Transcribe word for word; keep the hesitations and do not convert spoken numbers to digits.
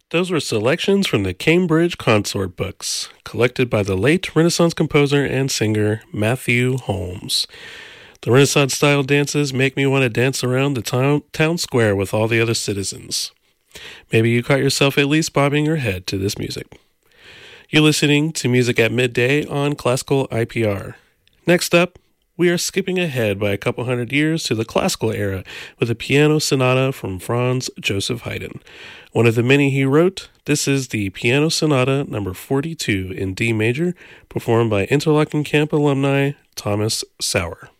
Those were selections from the Cambridge Consort books, collected by the late Renaissance composer and singer Matthew Holmes. The Renaissance-style dances make me want to dance around the town, town square with all the other citizens. Maybe you caught yourself at least bobbing your head to this music. You're listening to Music at Midday on Classical I P R. Next up, we are skipping ahead by a couple hundred years to the classical era with a piano sonata from Franz Joseph Haydn. One of the many he wrote, this is the Piano Sonata number forty-two in D major, performed by Interlochen Camp alumni Thomas Sauer.